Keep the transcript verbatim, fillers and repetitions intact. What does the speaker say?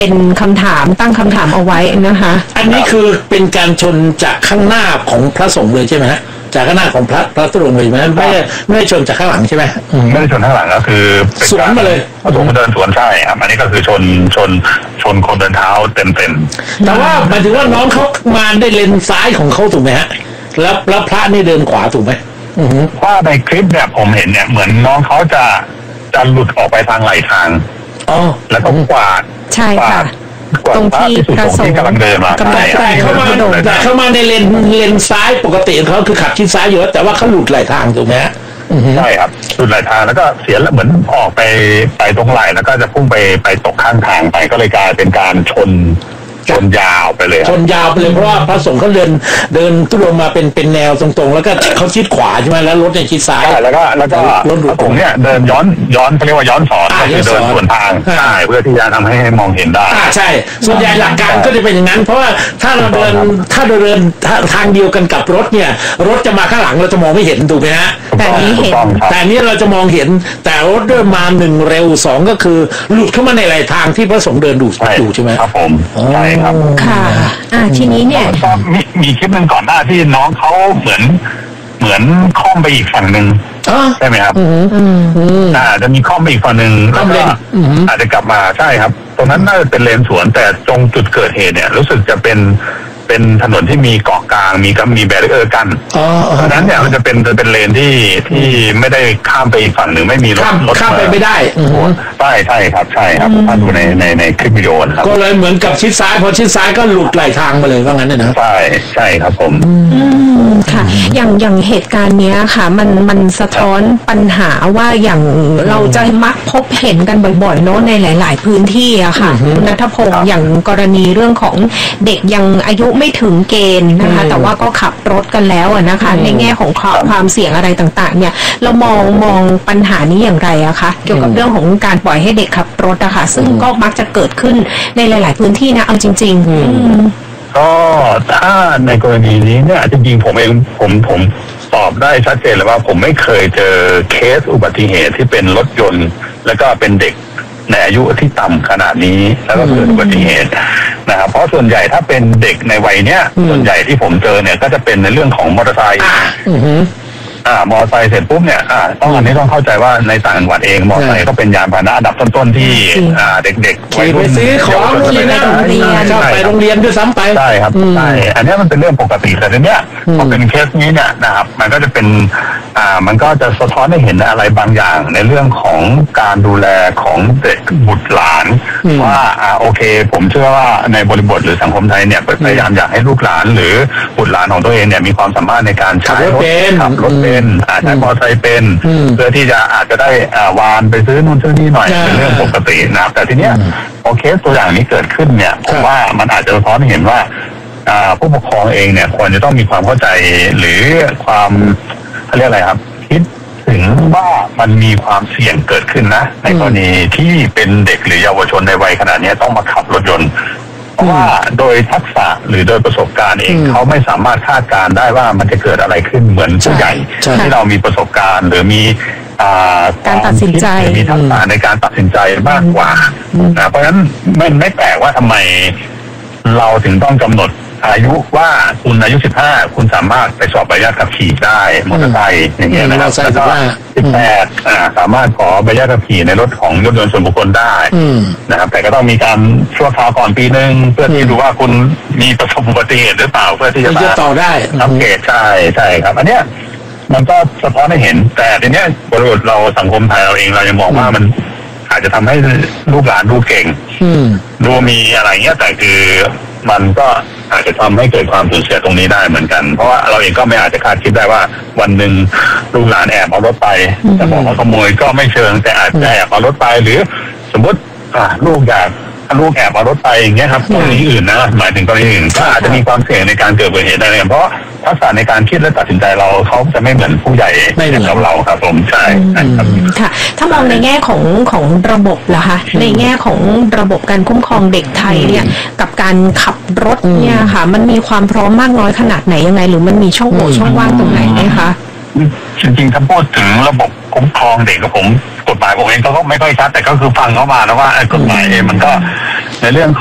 เป็นคำถามตั้งคำถามเอาไว้นะคะอันนี้คือเป็นการชนจากข้างหน้าของพระสงฆ์เลยใช่ไหมฮะจากข้างหน้าของพระพระตุลงเลยไหมไม่ไม่ได้ชนจากข้างหลังใช่ไหมไม่ได้ชนข้างหลังก็คือสวนมาเลยพระสงฆ์เดินสวนใช่ครับอันนี้ก็คือชนชนชนคนเดินเท้าเต็มเต็มแต่ว่าหมายถึงว่าน้องเขามาได้เลนซ้ายของเขาถูกไหมฮะแล้วแล้วพระนี่เดินขวาถูกไหมว่าในคลิปเนี่ยผมเห็นเนี่ยเหมือนน้องเขาจะจะหลุดออกไปทางไหลทางอ๋อแล้วก็กวาดใช่ค่ะตรงที่พระสงฆ์กำลังเดินมาแต่เข้ามาแต่เข้ามาในเลนเลนซ้ายปกติเขาคือขับชิดซ้ายอยู่แต่ว่าเขาหลุดไหลทางถูกไหมใช่ครับหลุดไหลทางแล้วก็เสียเหมือนออกไปไปตรงไหลแล้วก็จะพุ่งไปไปตกข้างทางไปก็เลยกลายเป็นการชนชนยาวไปเลยชนยาวไปเลยเพราะว่าพระสงฆ์เขาเดินเดินตุลงมาเป็นเป็นแนวตรงๆแล้วก็เขาชิดขวาใช่ไหมแล้วรถเนี่ยชิดซ้ายแล้วก็แล้วก็รถตรงเนี้ยเดินย้อนย้อนเขาเรียกว่าย้อนสอนก็คือเดินสวนทางใช่เพื่อที่จะทำให้มองเห็นได้ใช่ส่วนใหญ่หลักการก็จะเป็นอย่างนั้นเพราะว่าถ้าเราเดินถ้าเราเดินทางเดียวกันกับรถเนี่ยรถจะมาข้างหลังเราจะมองไม่เห็นถูกไหมฮะแต่นี้เห็นแต่นี้เราจะมองเห็นแต่รถเดินมาหนึ่งเร็วสองก็คือหลุดเข้ามาในไหลทางที่พระสงฆ์เดินดูอยู่ใช่ไหมครับผมใช่ครับค่ะอ่าทีนี้เนี่ยมีมีคลิปหนึ่งก่อนหน้าที่น้องเขาเหมือนเหมือนค่อมไปอีกฝั่งหนึ่งใช่ไหมครับอ่าจะมีค่อมไปอีกฝั่งหนึ่งแล้วก็อาจจะกลับมาใช่ครับตรงนั้นน่าจะเป็นเลนสวนแต่ตรงจุดเกิดเหตุเนี่ยรู้สึกจะเป็นเป็นถนนที่มีเกาะกลางมีก็มีแบรีเออร์กันเพราะนั้นเนี่ยมันจะเป็นจะเป็นเลนที่ที่ไม่ได้ข้ามไปอีกฝั่งหนึ่งไม่มีรถรถข้ามไปไม่ได้ใช่ใช่ครับใช่ครับถ้าดูในในในคลิปวิดีโอนะครับก็เลยเหมือนกับชิดซ้ายพอชิดซ้ายก็หลุดไหลทางมาเลยว่างั้นนะใช่ใช่ครับผมค่ะอย่างอย่างเหตุการณ์เนี้ยค่ะมันมันสะท้อนปัญหาว่าอย่างเราจะมักพบเห็นกันบ่อยๆเนาะในหลายๆพื้นที่อะค่ะคุณณัฐพงศ์อย่างกรณีเรื่องของเด็กยังอายุไม่ถึงเกณฑ์นะคะแต่ว่าก็ขับรถกันแล้วอะนะคะในแง่ของความเสี่ยงอะไรต่างๆเนี่ยเรามองมองปัญหานี้อย่างไรอะคะเกี่ยวกับเรื่องของการปล่อยให้เด็กขับรถอะค่ะซึ่งก็มักจะเกิดขึ้นในหลายๆพื้นที่นะเอาจริงๆก็ถ้าในกรณีนี้เนี่ยจริงๆผมเองผมผมตอบได้ชัดเจนเลยว่าผมไม่เคยเจอเคสอุบัติเหตุที่เป็นรถยนต์แล้วก็เป็นเด็กในอายุที่ต่ำขนาดนี้แล้วก็เกิดอุบัติเหตุนะครับเพราะส่วนใหญ่ถ้าเป็นเด็กในวัยเนี้ยส่วนใหญ่ที่ผมเจอเนี่ยก็จะเป็นในเรื่องของมอเตอร์ไซค์อ่ามอเตอร์ไซค์เสร็จปุ๊บเนี่ยอ่าต้องอันนี้ต้องเข้าใจว่าในต่างจังหวัดเองมอเตอร์ไซค์ก็เป็นยานพาหนะอันดับต้นๆที่อ่าเด็กๆขี่ไปซื้อของขี่ไปโรงเรียนชอบไปโรงเรียนด้วยซ้ำไปใช่ครับใช่อันนี้มันเป็นเรื่องปกติแต่ทีเนี้ยพอเป็นเคสนี้เนี่ยนะครับมันก็จะเป็นอ่ามันก็จะสะท้อนให้เห็นอะไรบางอย่างในเรื่องของการดูแลของเด็กบุตรหลานว่าอ่าโอเคผมเชื่อว่าในบริบทหรือสังคมไทยเนี่ยพยายามอยากให้ลูกหลานหรือบุตรหลานของตัวเองเนี่ยมีความสามารถในการใช้รถขับรถเป็นอาจจะมอเตอร์ไซค์เป็นเพื่อที่จะอาจจะได้อ่าวานไปซื้อนู่นซื้อนี่หน่อยเป็นเรื่องปกตินะครับแต่ทีเนี้ยพอเคสตัวอย่างนี้เกิดขึ้นเนี่ยผมว่ามันอาจจะสะท้อนให้เห็นว่าผู้ปกครองเองเนี่ยควรจะต้องมีความเข้าใจหรือความเขาเรียกอะไรครับคิดถึงว่ามันมีความเสี่ยงเกิดขึ้นนะในกรณีที่เป็นเด็กหรือเยาวชนในวัยขนาดนี้ต้องมาขับรถยนต์เพราะว่าโดยทักษะหรือโดยประสบการณ์เองเขาไม่สามารถคาดการณ์ได้ว่ามันจะเกิดอะไรขึ้นเหมือนผู้ใหญ่ที่เรามีประสบการณ์หรือมีการตัดสินใจมีทักษะในการตัดสินใจมากกว่านะเพราะฉะนั้นไม่ไม่แปลกว่าทำไมเราถึงต้องกำหนดอายุว่าคุณอายุสิบห้าคุณสามารถไปสอบใบอนุญาตขับขี่ได้มอเตอร์ไซค์อย่างเงี้ยนะครับแล้วก็สิบแปดอ่าสามารถขอใบอนุญาตขับขี่ในรถของรถยนต์ส่วนบุคคลได้นะครับแต่ก็ต้องมีการชั่วคราวก่อนปีนึงเพื่อที่ดูว่าคุณมีประสบอุบัติเหตุหรือเปล่าเพื่อที่จะต่อได้อัปเกรดใช่ใช่ครับอันเนี้ยมันก็สะท้อนให้เห็นแต่ทีเนี้ยบริบทเราสังคมไทยเราเองเรายังมองว่ามันอาจจะทำให้ลูกหลานดูเก่งดูมีอะไรเงี้ยแต่คือมันก็อาจจะทำให้เกิดความสูญเสียตรงนี้ได้เหมือนกันเพราะว่าเราเองก็ไม่อาจจะคาดคิดได้ว่าวันหนึ่งลูกหลานแอบเอารถไปจะบอกว่าขโมยก็ไม่เชิงแต่อาจจะแอบเอารถไปหรือสมมติลูกอยากลูกแอบเอารถไปอย่างเงี้ยครับกรณีอื่นนะหมายถึงกรณีอื่นก็อาจจะมีความเสี่ยงในการเกิดอุบัติเหตุได้เลยเพราะทักษะในการคิดและตัดสินใจเราเขาจะไม่เหมือนผู้ใหญ่กับเราครับผมใช่ครับค่ะถ้ามองในแง่ของของระบบล่ะคะในแง่ของระบบการคุ้มครองเด็กไทยเนี่ยกับการขับรถเนี่ยค่ะมันมีความพร้อมมากน้อยขนาดไหนยังไงหรือมันมีช่องโหว่ช่องว่างตรงไหนไหมคะจริงๆถ้าพูดถึงระบบคุ้มครองเด็กกับผมกฎหมายผมเองก็ไม่ค่อยชัดแต่ก็คือฟังเข้ามาแล้วว่ากฎหมายเองมันก็ในเรื่อง